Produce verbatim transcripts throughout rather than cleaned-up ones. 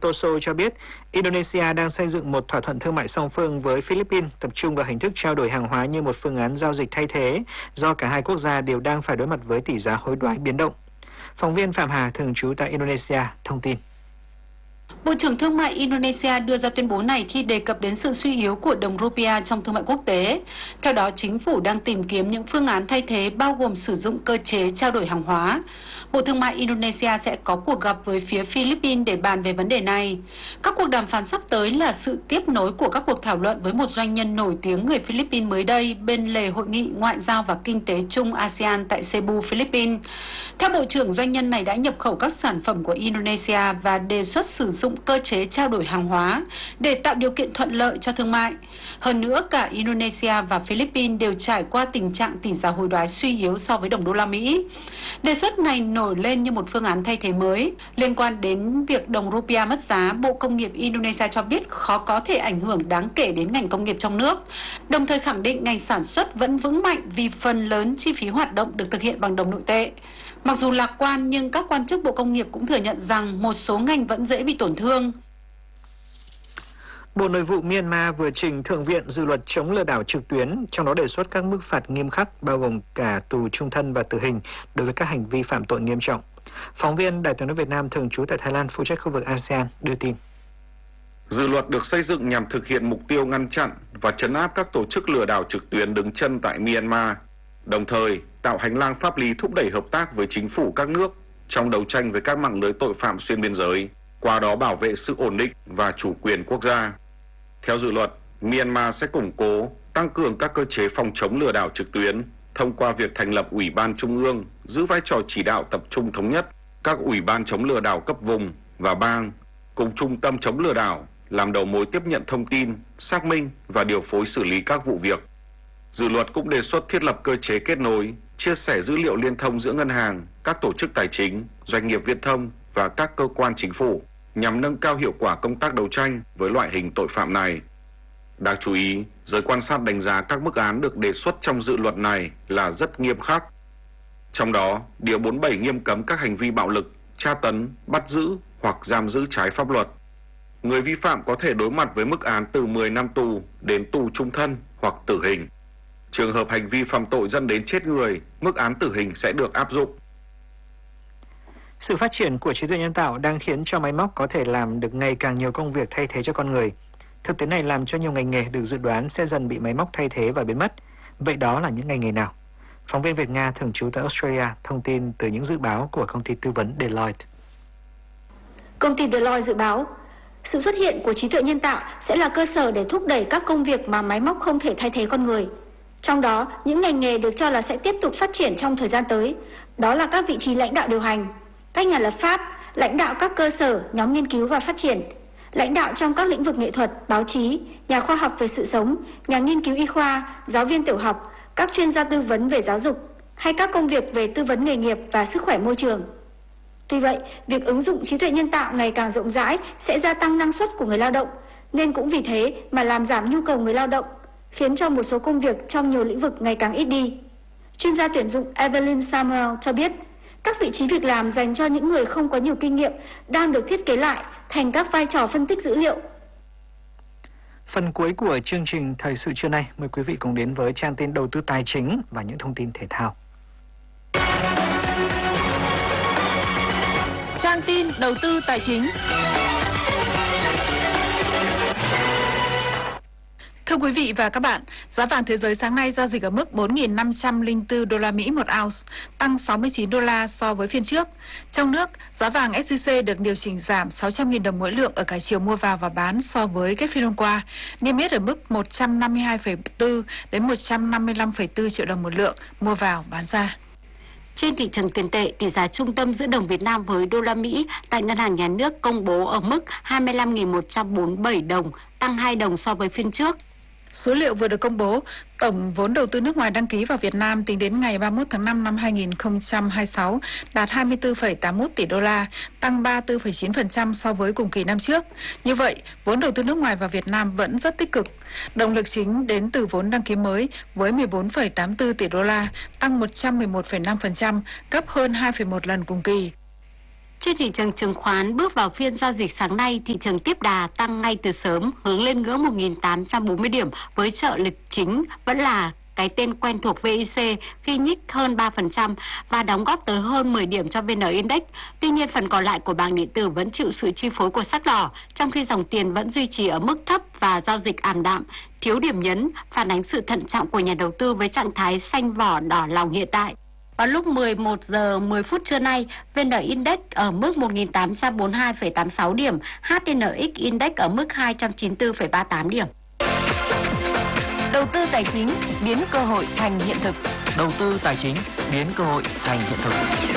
Santoso cho biết Indonesia đang xây dựng một thỏa thuận thương mại song phương với Philippines tập trung vào hình thức trao đổi hàng hóa như một phương án giao dịch thay thế do cả hai quốc gia đều đang phải đối mặt với tỷ giá hối đoái biến động. Phóng viên Phạm Hà thường trú tại Indonesia thông tin. Bộ trưởng Thương mại Indonesia đưa ra tuyên bố này khi đề cập đến sự suy yếu của đồng rupiah trong thương mại quốc tế. Theo đó, chính phủ đang tìm kiếm những phương án thay thế bao gồm sử dụng cơ chế trao đổi hàng hóa. Bộ Thương mại Indonesia sẽ có cuộc gặp với phía Philippines để bàn về vấn đề này. Các cuộc đàm phán sắp tới là sự tiếp nối của các cuộc thảo luận với một doanh nhân nổi tiếng người Philippines mới đây bên lề Hội nghị Ngoại giao và Kinh tế chung ASEAN tại Cebu, Philippines. Theo Bộ trưởng, doanh nhân này đã nhập khẩu các sản phẩm của Indonesia và đề xuất sử dụng cơ chế trao đổi hàng hóa để tạo điều kiện thuận lợi cho thương mại. Hơn nữa, cả Indonesia và Philippines đều trải qua tình trạng tỷ giá hối đoái suy yếu so với đồng đô la Mỹ. Đề xuất này nổi lên như một phương án thay thế mới. Liên quan đến việc đồng rupiah mất giá, Bộ Công nghiệp Indonesia cho biết khó có thể ảnh hưởng đáng kể đến ngành công nghiệp trong nước, đồng thời khẳng định ngành sản xuất vẫn vững mạnh vì phần lớn chi phí hoạt động được thực hiện bằng đồng nội tệ. Mặc dù lạc quan nhưng các quan chức Bộ Công nghiệp cũng thừa nhận rằng một số ngành vẫn dễ bị tổn thương. Bộ Nội vụ Myanmar vừa trình Thượng viện dự luật chống lừa đảo trực tuyến, trong đó đề xuất các mức phạt nghiêm khắc bao gồm cả tù chung thân và tử hình đối với các hành vi phạm tội nghiêm trọng. Phóng viên Đài Tiếng nói Việt Nam thường trú tại Thái Lan phụ trách khu vực ASEAN đưa tin. Dự luật được xây dựng nhằm thực hiện mục tiêu ngăn chặn và trấn áp các tổ chức lừa đảo trực tuyến đứng chân tại Myanmar, đồng thời tạo hành lang pháp lý thúc đẩy hợp tác với chính phủ các nước trong đấu tranh với các mạng lưới tội phạm xuyên biên giới, qua đó bảo vệ sự ổn định và chủ quyền quốc gia. Theo dự luật, Myanmar sẽ củng cố, tăng cường các cơ chế phòng chống lừa đảo trực tuyến thông qua việc thành lập Ủy ban Trung ương giữ vai trò chỉ đạo tập trung thống nhất các ủy ban chống lừa đảo cấp vùng và bang, cùng trung tâm chống lừa đảo làm đầu mối tiếp nhận thông tin, xác minh và điều phối xử lý các vụ việc. Dự luật cũng đề xuất thiết lập cơ chế kết nối, chia sẻ dữ liệu liên thông giữa ngân hàng, các tổ chức tài chính, doanh nghiệp viễn thông và các cơ quan chính phủ nhằm nâng cao hiệu quả công tác đấu tranh với loại hình tội phạm này. Đáng chú ý, giới quan sát đánh giá các mức án được đề xuất trong dự luật này là rất nghiêm khắc. Trong đó, Điều bốn mươi bảy nghiêm cấm các hành vi bạo lực, tra tấn, bắt giữ hoặc giam giữ trái pháp luật. Người vi phạm có thể đối mặt với mức án từ mười năm tù đến tù chung thân hoặc tử hình. Trường hợp hành vi phạm tội dẫn đến chết người, mức án tử hình sẽ được áp dụng. Sự phát triển của trí tuệ nhân tạo đang khiến cho máy móc có thể làm được ngày càng nhiều công việc thay thế cho con người. Thực tế này làm cho nhiều ngành nghề được dự đoán sẽ dần bị máy móc thay thế và biến mất. Vậy đó là những ngành nghề nào? Phóng viên Việt Nga thường trú tại Australia thông tin từ những dự báo của công ty tư vấn Deloitte. Công ty Deloitte dự báo, sự xuất hiện của trí tuệ nhân tạo sẽ là cơ sở để thúc đẩy các công việc mà máy móc không thể thay thế con người. Trong đó, những ngành nghề được cho là sẽ tiếp tục phát triển trong thời gian tới, đó là các vị trí lãnh đạo điều hành, các nhà lập pháp, lãnh đạo các cơ sở, nhóm nghiên cứu và phát triển, lãnh đạo trong các lĩnh vực nghệ thuật, báo chí, nhà khoa học về sự sống, nhà nghiên cứu y khoa, giáo viên tiểu học, các chuyên gia tư vấn về giáo dục, hay các công việc về tư vấn nghề nghiệp và sức khỏe môi trường. Tuy vậy, việc ứng dụng trí tuệ nhân tạo ngày càng rộng rãi sẽ gia tăng năng suất của người lao động, nên cũng vì thế mà làm giảm nhu cầu người lao động, khiến cho một số công việc trong nhiều lĩnh vực ngày càng ít đi. Chuyên gia tuyển dụng Evelyn Samuel cho biết, các vị trí việc làm dành cho những người không có nhiều kinh nghiệm đang được thiết kế lại thành các vai trò phân tích dữ liệu. Phần cuối của chương trình Thời sự trưa nay, mời quý vị cùng đến với trang tin đầu tư tài chính và những thông tin thể thao. Trang tin đầu tư tài chính. Thưa quý vị và các bạn, giá vàng thế giới sáng nay giao dịch ở mức bốn nghìn năm trăm lẻ bốn đô la Mỹ một ounce, tăng sáu mươi chín đô la so với phiên trước. Trong nước, giá vàng ét gi xê được điều chỉnh giảm sáu trăm nghìn đồng mỗi lượng ở cả chiều mua vào và bán so với kết phiên hôm qua, niêm yết ở mức một trăm năm mươi hai phẩy bốn đến một trăm năm mươi lăm phẩy bốn triệu đồng một lượng mua vào bán ra. Trên thị trường tiền tệ, tỷ giá trung tâm giữa đồng Việt Nam với đô la Mỹ tại Ngân hàng Nhà nước công bố ở mức hai mươi lăm nghìn một trăm bốn mươi bảy đồng, tăng hai đồng so với phiên trước. Số liệu vừa được công bố, tổng vốn đầu tư nước ngoài đăng ký vào Việt Nam tính đến ngày ba mươi mốt tháng năm năm hai nghìn không trăm hai mươi sáu đạt hai mươi tư phẩy tám mươi mốt tỷ đô la, tăng ba mươi tư phẩy chín phần trăm so với cùng kỳ năm trước. Như vậy, vốn đầu tư nước ngoài vào Việt Nam vẫn rất tích cực. Động lực chính đến từ vốn đăng ký mới với mười bốn phẩy tám mươi tư tỷ đô la, tăng một trăm mười một phẩy năm phần trăm, gấp hơn hai phẩy một lần cùng kỳ. Trên thị trường chứng khoán, bước vào phiên giao dịch sáng nay, thị trường tiếp đà tăng ngay từ sớm, hướng lên ngưỡng một nghìn tám trăm bốn mươi điểm với trợ lực chính vẫn là cái tên quen thuộc vê i xê khi nhích hơn ba phần trăm và đóng góp tới hơn mười điểm cho vê en Index. Tuy nhiên, phần còn lại của vàng điện tử vẫn chịu sự chi phối của sắc đỏ, trong khi dòng tiền vẫn duy trì ở mức thấp và giao dịch ảm đạm, thiếu điểm nhấn, phản ánh sự thận trọng của nhà đầu tư với trạng thái xanh vỏ đỏ lòng hiện tại. Vào lúc mười một giờ mười phút trưa nay, vê en Index ở mức một nghìn tám trăm bốn mươi hai phẩy tám mươi sáu điểm, hát en ích Index ở mức hai trăm chín mươi tư phẩy ba mươi tám điểm. Đầu tư tài chính biến cơ hội thành hiện thực. Đầu tư tài chính biến cơ hội thành hiện thực.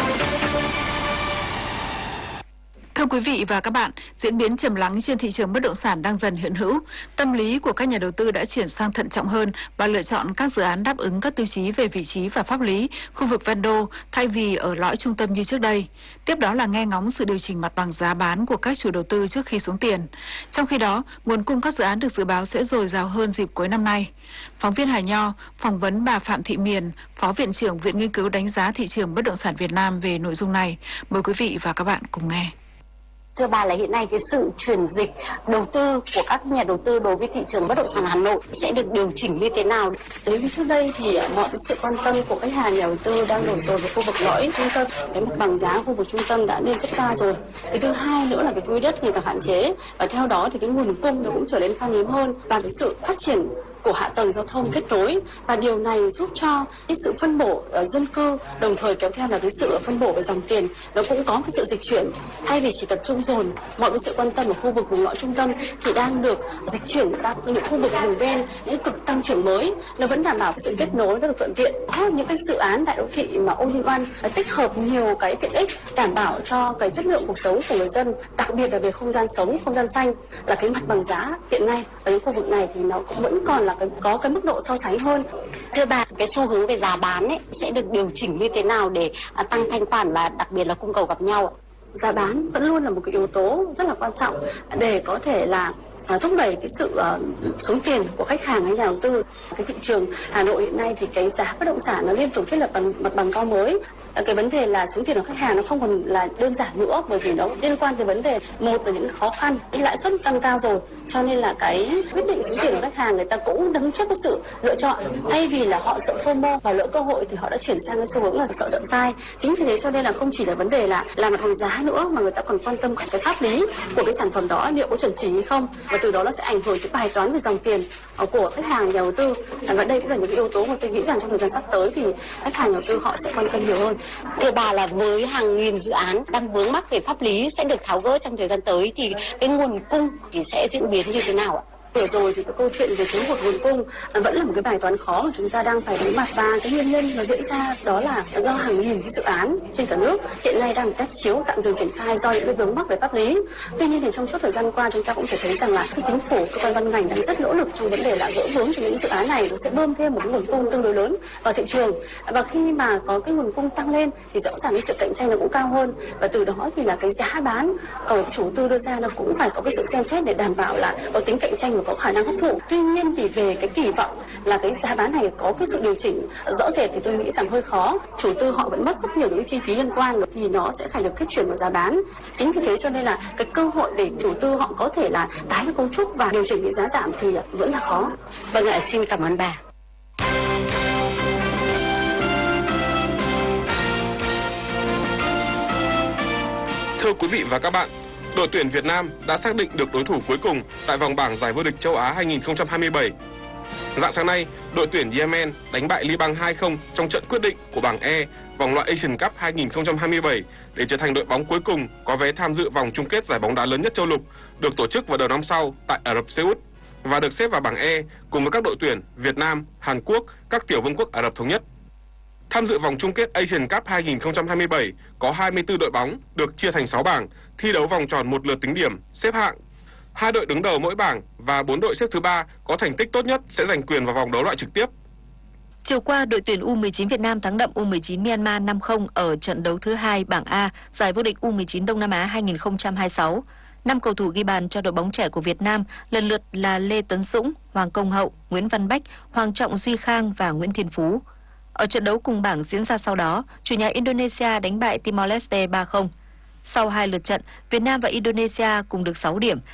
Thưa quý vị và các bạn, diễn biến trầm lắng trên thị trường bất động sản đang dần hiện hữu. Tâm lý của các nhà đầu tư đã chuyển sang thận trọng hơn và lựa chọn các dự án đáp ứng các tiêu chí về vị trí và pháp lý, khu vực ven đô thay vì ở lõi trung tâm như trước đây. Tiếp đó là nghe ngóng sự điều chỉnh mặt bằng giá bán của các chủ đầu tư trước khi xuống tiền. Trong khi đó, nguồn cung các dự án được dự báo sẽ dồi dào hơn dịp cuối năm nay. Phóng viên Hải Nho phỏng vấn bà Phạm Thị Miền, Phó Viện trưởng Viện Nghiên cứu Đánh giá Thị trường Bất động sản Việt Nam về nội dung này. Mời quý vị và các bạn cùng nghe. Thưa bà, là hiện nay cái sự chuyển dịch đầu tư của các nhà đầu tư đối với thị trường bất động sản Hà Nội sẽ được điều chỉnh như thế nào? Nếu như trước đây thì mọi cái sự quan tâm của khách hàng nhà đầu tư đang đổ dồn vào khu vực lõi trung tâm, cái mặt bằng giá khu vực trung tâm đã lên rất cao rồi. Cái thứ hai nữa là cái quỹ đất ngày càng hạn chế và theo đó thì cái nguồn cung nó cũng trở nên khan hiếm hơn và cái sự phát triển của hạ tầng giao thông kết nối và điều này giúp cho cái sự phân bổ uh, dân cư, đồng thời kéo theo là cái sự phân bổ về dòng tiền nó cũng có cái sự dịch chuyển, thay vì chỉ tập trung dồn mọi cái sự quan tâm ở khu vực vùng lõi trung tâm thì đang được dịch chuyển ra những khu vực vùng ven, những cực tăng trưởng mới, nó vẫn đảm bảo cái sự kết nối rất là thuận tiện. Có những cái dự án đại đô thị mà all in one tích hợp nhiều cái tiện ích đảm bảo cho cái chất lượng cuộc sống của người dân, đặc biệt là về không gian sống, không gian xanh, là cái mặt bằng giá hiện nay ở những khu vực này thì nó cũng vẫn còn là cái, có cái mức độ so sánh hơn. Thưa bà, cái xu hướng về giá bán ấy sẽ được điều chỉnh như thế nào để à, tăng thanh khoản và đặc biệt là cung cầu gặp nhau? Giá bán vẫn luôn là một cái yếu tố rất là quan trọng để có thể là À, thúc đẩy cái sự uh, xuống tiền của khách hàng hay nhà đầu tư. Cái thị trường Hà Nội hiện nay thì cái giá bất động sản nó liên tục thiết lập bằng mặt bằng cao mới. À, cái vấn đề là xuống tiền của khách hàng nó không còn là đơn giản nữa, bởi vì nó liên quan tới vấn đề một là những khó khăn, cái lãi suất tăng cao rồi, cho nên là cái quyết định xuống tiền của khách hàng người ta cũng đứng trước cái sự lựa chọn, thay vì là họ sợ FOMO và lỡ cơ hội thì họ đã chuyển sang cái xu hướng là sợ chọn sai. Chính vì thế cho nên là không chỉ là vấn đề là làm mặt bằng giá nữa mà người ta còn quan tâm cái pháp lý của cái sản phẩm đó liệu có chuẩn chỉ hay không, và từ đó nó sẽ ảnh hưởng tới bài toán về dòng tiền của khách hàng nhà đầu tư. Và đây cũng là những yếu tố mà tôi nghĩ rằng trong thời gian sắp tới thì khách hàng nhà đầu tư họ sẽ quan tâm nhiều hơn. Thưa bà, là với hàng nghìn dự án đang vướng mắc về pháp lý sẽ được tháo gỡ trong thời gian tới thì cái nguồn cung thì sẽ diễn biến như thế nào ạ? Vừa rồi thì cái câu chuyện về thiếu hụt nguồn cung vẫn là một cái bài toán khó mà chúng ta đang phải đối mặt, và cái nguyên nhân nó diễn ra đó là do hàng nghìn cái dự án trên cả nước hiện nay đang test chiếu tạm dừng triển khai do những cái vướng mắc về pháp lý. Tuy nhiên thì trong suốt thời gian qua chúng ta cũng thể thấy rằng là cái chính phủ, cơ quan ban ngành đang rất nỗ lực trong vấn đề là gỡ vướng cho những dự án này, nó sẽ bơm thêm một cái nguồn cung tương đối lớn vào thị trường, và khi mà có cái nguồn cung tăng lên thì rõ ràng cái sự cạnh tranh nó cũng cao hơn, và từ đó thì là cái giá bán của chủ tư đưa ra nó cũng phải có cái sự xem xét để đảm bảo là có tính cạnh tranh và có khả năng hấp thụ. Tuy nhiên thì về cái kỳ vọng là cái giá bán này có cái sự điều chỉnh rõ rệt thì tôi nghĩ rằng hơi khó. Chủ tư họ vẫn mất rất nhiều những chi phí liên quan thì nó sẽ phải được kết chuyển vào giá bán. Chính vì thế cho nên là cái cơ hội để chủ tư họ có thể là tái cái cấu trúc và điều chỉnh cái giá giảm thì vẫn là khó. Vâng ạ, xin cảm ơn bà. Thưa quý vị và các bạn, đội tuyển Việt Nam đã xác định được đối thủ cuối cùng tại vòng bảng giải vô địch châu Á hai không hai bảy. Rạng sáng nay, đội tuyển Yemen đánh bại Liban hai không trong trận quyết định của bảng E vòng loại Asian Cup hai không hai bảy để trở thành đội bóng cuối cùng có vé tham dự vòng chung kết giải bóng đá lớn nhất châu lục, được tổ chức vào đầu năm sau tại Ả Rập Xê Út và được xếp vào bảng E cùng với các đội tuyển Việt Nam, Hàn Quốc, các tiểu vương quốc Ả Rập Thống Nhất. Tham dự vòng chung kết Asian Cup hai không hai bảy có hai mươi tư đội bóng được chia thành sáu bảng, thi đấu vòng tròn một lượt tính điểm, xếp hạng. Hai đội đứng đầu mỗi bảng và bốn đội xếp thứ ba có thành tích tốt nhất sẽ giành quyền vào vòng đấu loại trực tiếp. Chiều qua, đội tuyển U mười chín Việt Nam thắng đậm U mười chín Myanmar năm không ở trận đấu thứ hai bảng A, giải vô địch U mười chín Đông Nam Á hai không hai sáu. Năm cầu thủ ghi bàn cho đội bóng trẻ của Việt Nam lần lượt là Lê Tấn Dũng, Hoàng Công Hậu, Nguyễn Văn Bách, Hoàng Trọng Duy Khang và Nguyễn Thiên Phú. Ở trận đấu cùng bảng diễn ra sau đó, chủ nhà Indonesia đánh bại Timor-Leste ba không. Sau hai lượt trận, Việt Nam và Indonesia cùng được sáu điểm,